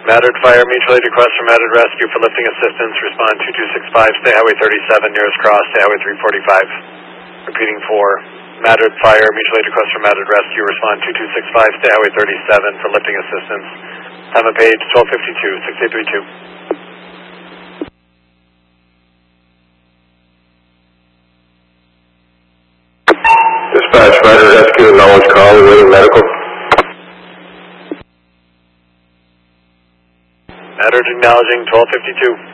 Mattered Fire, mutual aid request from Mattered Rescue for lifting assistance. Respond 2265, stay Highway 37, nearest cross, stay Highway 345. Repeating 4. Mattered Fire, mutual aid request from Mattered Rescue. Respond 2265, stay Highway 37 for lifting assistance. Time of page 1252, 6832. Dispatch, Mattered Rescue, knowledge call, awaiting medical. Mattered acknowledging 1252.